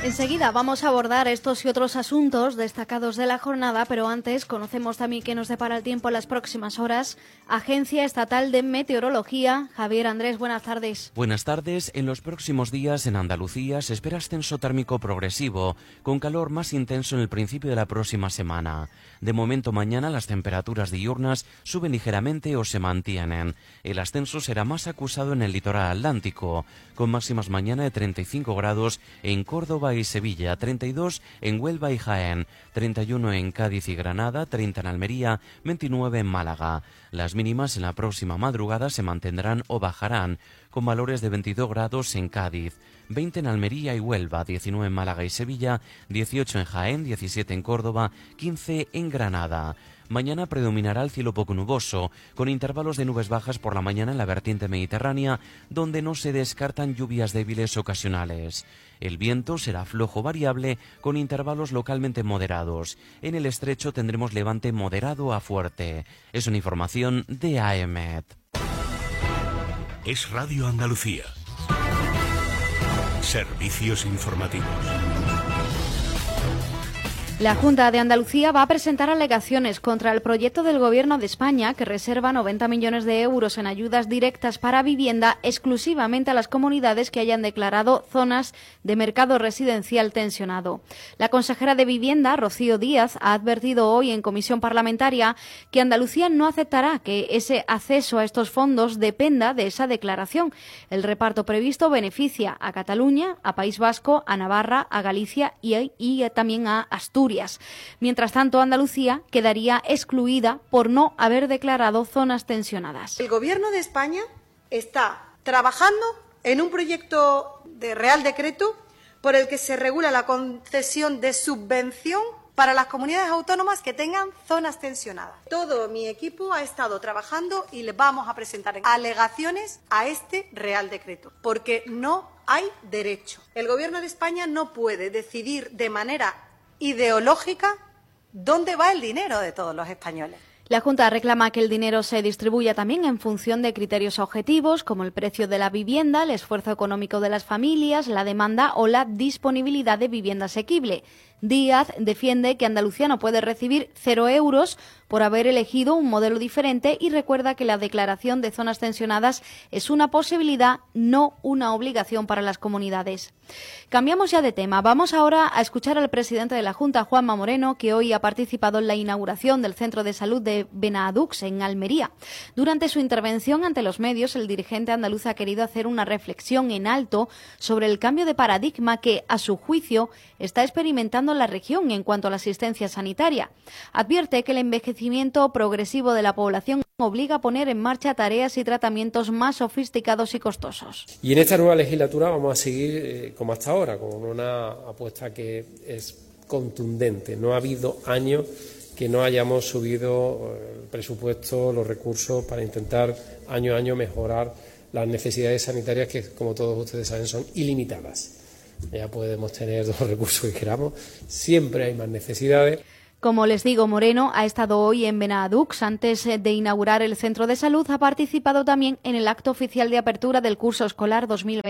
Enseguida vamos a abordar estos y otros asuntos destacados de la jornada, pero antes conocemos también qué nos depara el tiempo en las próximas horas. Agencia Estatal de Meteorología. Javier Andrés, buenas tardes. Buenas tardes. En los próximos días en Andalucía se espera ascenso térmico progresivo, con calor más intenso en el principio de la próxima semana. De momento mañana las temperaturas diurnas suben ligeramente o se mantienen. El ascenso será más acusado en el litoral atlántico, con máximas mañana de 35 grados en Córdoba y Sevilla, 32 en Huelva y Jaén, 31 en Cádiz y Granada, 30 en Almería, 29 en Málaga. Las mínimas en la próxima madrugada se mantendrán o bajarán, con valores de 22 grados en Cádiz, 20 en Almería y Huelva, 19 en Málaga y Sevilla, 18 en Jaén, 17 en Córdoba, 15 en Granada. Mañana predominará el cielo poco nuboso, con intervalos de nubes bajas por la mañana en la vertiente mediterránea, donde no se descartan lluvias débiles ocasionales. El viento será flojo variable, con intervalos localmente moderados. En el estrecho tendremos levante moderado a fuerte. Es una información de AEMET. Es Radio Andalucía. Servicios informativos. La Junta de Andalucía va a presentar alegaciones contra el proyecto del Gobierno de España que reserva 90 millones de euros en ayudas directas para vivienda exclusivamente a las comunidades que hayan declarado zonas de mercado residencial tensionado. La consejera de Vivienda, Rocío Díaz, ha advertido hoy en comisión parlamentaria que Andalucía no aceptará que ese acceso a estos fondos dependa de esa declaración. El reparto previsto beneficia a Cataluña, a País Vasco, a Navarra, a Galicia y también a Asturias. Mientras tanto, Andalucía quedaría excluida por no haber declarado zonas tensionadas. El Gobierno de España está trabajando en un proyecto de Real Decreto por el que se regula la concesión de subvención para las comunidades autónomas que tengan zonas tensionadas. Todo mi equipo ha estado trabajando y le vamos a presentar alegaciones a este Real Decreto, porque no hay derecho. El Gobierno de España no puede decidir de manera ideológica dónde va el dinero de todos los españoles. La Junta reclama que el dinero se distribuya también en función de criterios objetivos como el precio de la vivienda, el esfuerzo económico de las familias, la demanda o la disponibilidad de vivienda asequible. Díaz defiende que Andalucía no puede recibir 0 euros por haber elegido un modelo diferente y recuerda que la declaración de zonas tensionadas es una posibilidad, no una obligación para las comunidades. Cambiamos ya de tema. Vamos ahora a escuchar al presidente de la Junta, Juanma Moreno, que hoy ha participado en la inauguración del Centro de Salud de Benadux, en Almería. Durante su intervención ante los medios, el dirigente andaluz ha querido hacer una reflexión en alto sobre el cambio de paradigma que, a su juicio, está experimentando la región en cuanto a la asistencia sanitaria. Advierte que el envejecimiento progresivo de la población obliga a poner en marcha tareas y tratamientos más sofisticados y costosos. Y en esta nueva legislatura vamos a seguir como hasta ahora, con una apuesta que es contundente. No ha habido año que no hayamos subido el presupuesto, los recursos para intentar año a año mejorar las necesidades sanitarias que, como todos ustedes saben, son ilimitadas. Ya podemos tener los recursos que queramos, siempre hay más necesidades. Como les digo, Moreno ha estado hoy en Benadux. Antes de inaugurar el centro de salud, ha participado también en el acto oficial de apertura del curso escolar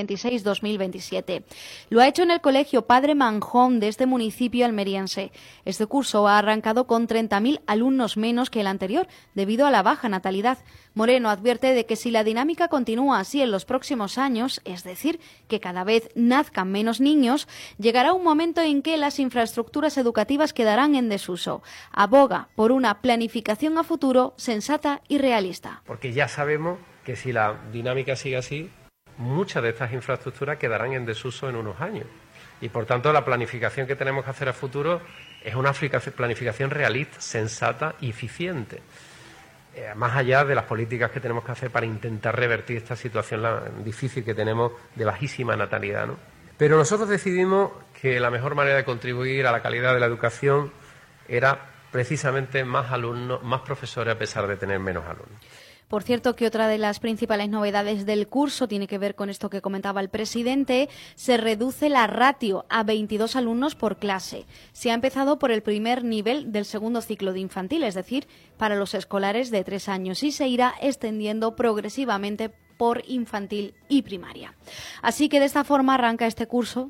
2026-2027. Lo ha hecho en el colegio Padre Manjón de este municipio almeriense. Este curso ha arrancado con 30.000 alumnos menos que el anterior, debido a la baja natalidad. Moreno advierte de que si la dinámica continúa así en los próximos años, es decir, que cada vez nazcan menos niños, llegará un momento en que las infraestructuras educativas quedarán en desuso. Aboga por una planificación a futuro sensata y realista. Porque ya sabemos que si la dinámica sigue así, muchas de estas infraestructuras quedarán en desuso en unos años. Y por tanto la planificación que tenemos que hacer a futuro es una planificación realista, sensata y eficiente. Más allá de las políticas que tenemos que hacer para intentar revertir esta situación difícil que tenemos de bajísima natalidad, ¿no? Pero nosotros decidimos que la mejor manera de contribuir a la calidad de la educación era precisamente más alumnos, más profesores a pesar de tener menos alumnos. Por cierto, que otra de las principales novedades del curso tiene que ver con esto que comentaba el presidente. Se reduce la ratio a 22 alumnos por clase. Se ha empezado por el primer nivel del segundo ciclo de infantil, es decir, para los escolares de 3 años, y se irá extendiendo progresivamente por infantil y primaria. Así que de esta forma arranca este curso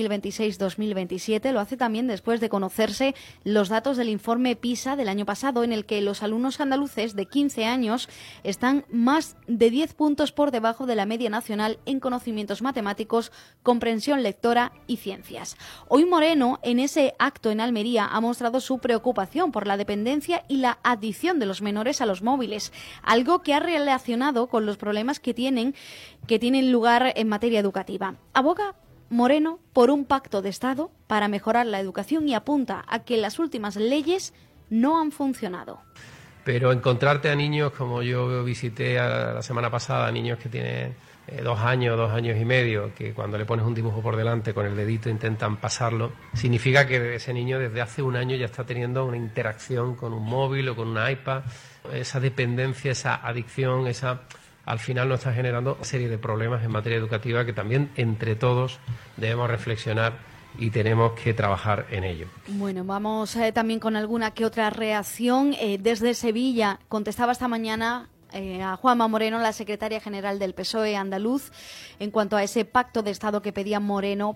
2026-2027. Lo hace también después de conocerse los datos del informe PISA del año pasado, en el que los alumnos andaluces de 15 años están más de 10 puntos por debajo de la media nacional en conocimientos matemáticos, comprensión lectora y ciencias. Hoy Moreno, en ese acto en Almería, ha mostrado su preocupación por la dependencia y la adicción de los menores a los móviles, algo que ha relacionado con los problemas que tienen lugar en materia educativa. Aboga Moreno por un pacto de Estado para mejorar la educación y apunta a que las últimas leyes no han funcionado. Pero encontrarte a niños, como yo visité la semana pasada, niños que tienen 2 años, 2 años y medio, que cuando le pones un dibujo por delante con el dedito intentan pasarlo, significa que ese niño desde hace 1 año ya está teniendo una interacción con un móvil o con una iPad. Esa dependencia, esa adicción, al final nos está generando una serie de problemas en materia educativa que también entre todos debemos reflexionar y tenemos que trabajar en ello. Bueno, vamos también con alguna que otra reacción. Desde Sevilla contestaba esta mañana a Juanma Moreno, la secretaria general del PSOE andaluz, en cuanto a ese pacto de Estado que pedía Moreno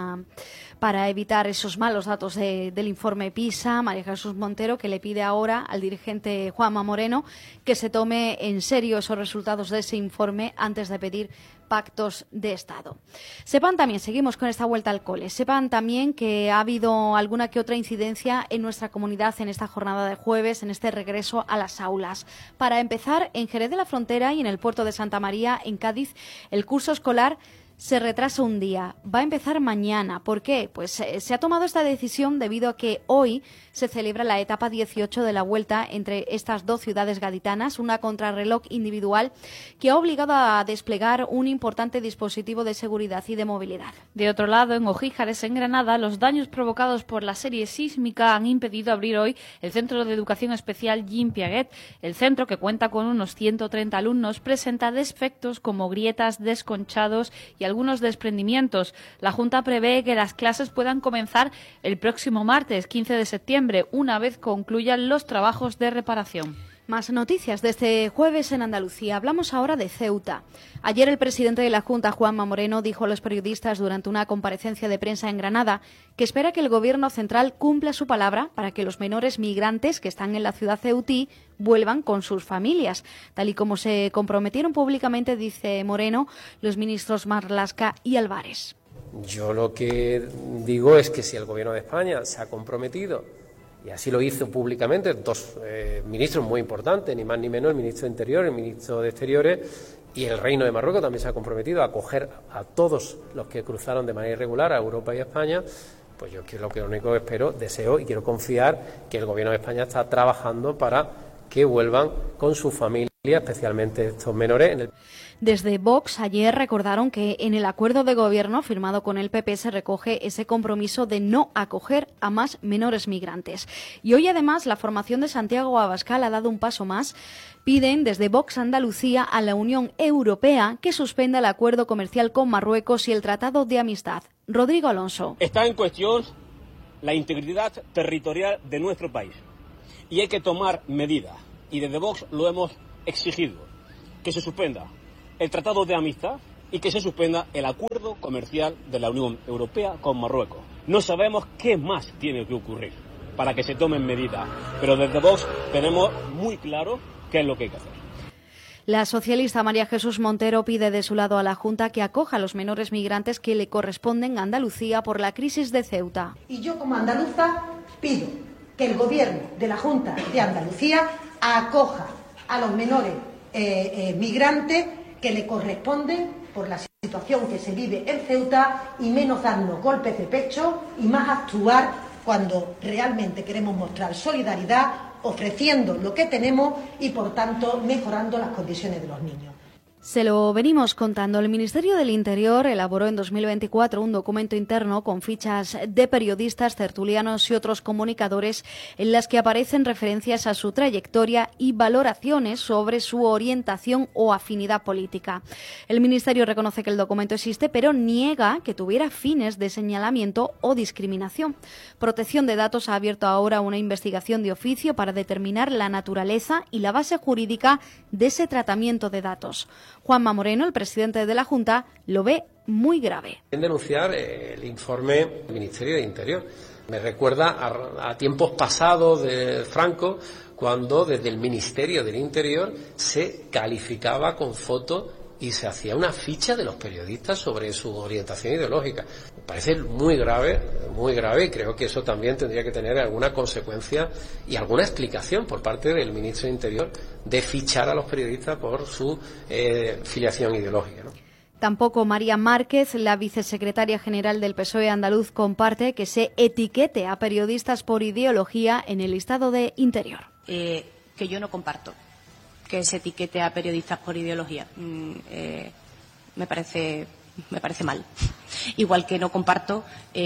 para evitar esos malos datos del informe PISA. María Jesús Montero, que le pide ahora al dirigente Juanma Moreno que se tome en serio esos resultados de ese informe antes de pedir pactos de Estado. Sepan también, seguimos con esta vuelta al cole, sepan también que ha habido alguna que otra incidencia en nuestra comunidad en esta jornada de jueves, en este regreso a las aulas. Para empezar, en Jerez de la Frontera y en el puerto de Santa María, en Cádiz, el curso escolar se retrasa un día. Va a empezar mañana. ¿Por qué? Pues se ha tomado esta decisión debido a que hoy se celebra la etapa 18 de la vuelta entre estas 2 ciudades gaditanas, una contrarreloj individual que ha obligado a desplegar un importante dispositivo de seguridad y de movilidad. De otro lado, en Ojíjares, en Granada, los daños provocados por la serie sísmica han impedido abrir hoy el Centro de Educación Especial Jean Piaget. El centro, que cuenta con unos 130 alumnos, presenta defectos como grietas, desconchados y algunos desprendimientos. La Junta prevé que las clases puedan comenzar el próximo martes, 15 de septiembre, una vez concluyan los trabajos de reparación. Más noticias de este jueves en Andalucía. Hablamos ahora de Ceuta. Ayer el presidente de la Junta, Juanma Moreno, dijo a los periodistas durante una comparecencia de prensa en Granada que espera que el Gobierno central cumpla su palabra para que los menores migrantes que están en la ciudad ceutí vuelvan con sus familias, tal y como se comprometieron públicamente, dice Moreno, los ministros Marlaska y Álvarez. Yo lo que digo es que si el Gobierno de España se ha comprometido, y así lo hizo públicamente 2 ministros muy importantes, ni más ni menos, el ministro de Interior, el ministro de Exteriores, y el Reino de Marruecos también se ha comprometido a acoger a todos los que cruzaron de manera irregular a Europa y a España. Pues yo lo único que espero, deseo y quiero confiar que el Gobierno de España está trabajando para que vuelvan con su familia, especialmente estos menores. Desde Vox ayer recordaron que en el acuerdo de gobierno firmado con el PP se recoge ese compromiso de no acoger a más menores migrantes. Y hoy además la formación de Santiago Abascal ha dado un paso más. Piden desde Vox Andalucía a la Unión Europea que suspenda el acuerdo comercial con Marruecos y el Tratado de Amistad. Rodrigo Alonso. Está en cuestión la integridad territorial de nuestro país y hay que tomar medidas. Y desde Vox lo hemos exigido, que se suspenda el Tratado de Amistad y que se suspenda el acuerdo comercial de la Unión Europea con Marruecos. No sabemos qué más tiene que ocurrir para que se tomen medidas, pero desde Vox tenemos muy claro qué es lo que hay que hacer. La socialista María Jesús Montero pide de su lado a la Junta que acoja a los menores migrantes que le corresponden a Andalucía por la crisis de Ceuta. Y yo como andaluza pido que el Gobierno de la Junta de Andalucía acoja a los menores migrantes que le corresponden por la situación que se vive en Ceuta y menos darnos golpes de pecho y más actuar cuando realmente queremos mostrar solidaridad, ofreciendo lo que tenemos y, por tanto, mejorando las condiciones de los niños. Se lo venimos contando. El Ministerio del Interior elaboró en 2024 un documento interno con fichas de periodistas, tertulianos y otros comunicadores en las que aparecen referencias a su trayectoria y valoraciones sobre su orientación o afinidad política. El Ministerio reconoce que el documento existe, pero niega que tuviera fines de señalamiento o discriminación. Protección de Datos ha abierto ahora una investigación de oficio para determinar la naturaleza y la base jurídica de ese tratamiento de datos. Juanma Moreno, el presidente de la Junta, lo ve muy grave. En denunciar el informe del Ministerio de Interior. Me recuerda a tiempos pasados de Franco, cuando desde el Ministerio del Interior se calificaba con fotos y se hacía una ficha de los periodistas sobre su orientación ideológica. Me parece muy grave, y creo que eso también tendría que tener alguna consecuencia y alguna explicación por parte del Ministro de Interior de fichar a los periodistas por su filiación ideológica, ¿no? Tampoco María Márquez, la vicesecretaria general del PSOE andaluz, comparte que se etiquete a periodistas por ideología en el listado de Interior. Que yo no comparto que se etiquete a periodistas por ideología. Me parece mal. Igual que no comparto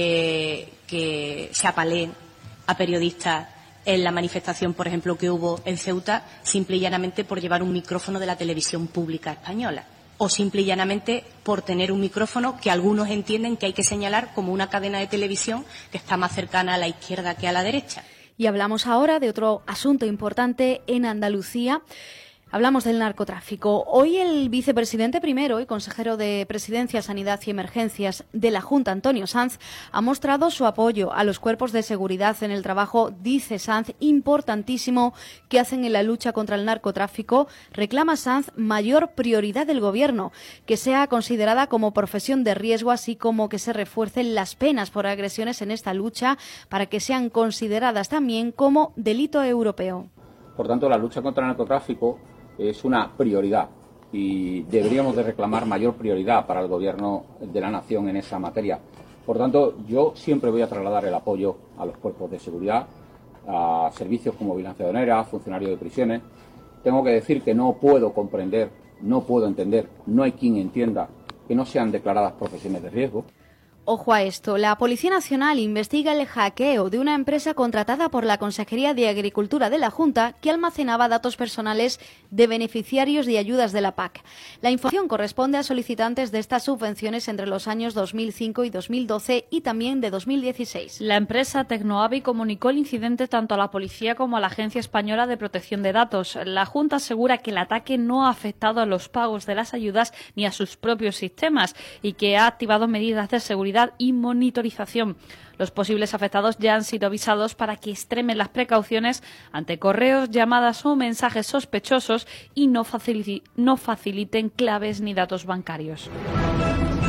que se apalee a periodistas en la manifestación, por ejemplo, que hubo en Ceuta, simple y llanamente por llevar un micrófono de la televisión pública española. O simple y llanamente por tener un micrófono que algunos entienden que hay que señalar como una cadena de televisión que está más cercana a la izquierda que a la derecha. Y hablamos ahora de otro asunto importante en Andalucía. Hablamos del narcotráfico. Hoy el vicepresidente primero y consejero de Presidencia, Sanidad y Emergencias de la Junta, Antonio Sanz, ha mostrado su apoyo a los cuerpos de seguridad en el trabajo, dice Sanz, importantísimo que hacen en la lucha contra el narcotráfico. Reclama Sanz mayor prioridad del Gobierno, que sea considerada como profesión de riesgo, así como que se refuercen las penas por agresiones en esta lucha para que sean consideradas también como delito europeo. Por tanto, la lucha contra el narcotráfico es una prioridad y deberíamos de reclamar mayor prioridad para el Gobierno de la Nación en esa materia. Por tanto, yo siempre voy a trasladar el apoyo a los cuerpos de seguridad, a servicios como vigilancia aduanera, funcionarios de prisiones. Tengo que decir que no puedo comprender, no puedo entender, no hay quien entienda que no sean declaradas profesiones de riesgo. Ojo a esto, la Policía Nacional investiga el hackeo de una empresa contratada por la Consejería de Agricultura de la Junta que almacenaba datos personales de beneficiarios de ayudas de la PAC. La información corresponde a solicitantes de estas subvenciones entre los años 2005 y 2012 y también de 2016. La empresa Tecnoavi comunicó el incidente tanto a la policía como a la Agencia Española de Protección de Datos. La Junta asegura que el ataque no ha afectado a los pagos de las ayudas ni a sus propios sistemas y que ha activado medidas de seguridad y monitorización. Los posibles afectados ya han sido avisados para que extremen las precauciones ante correos, llamadas o mensajes sospechosos y no faciliten claves ni datos bancarios.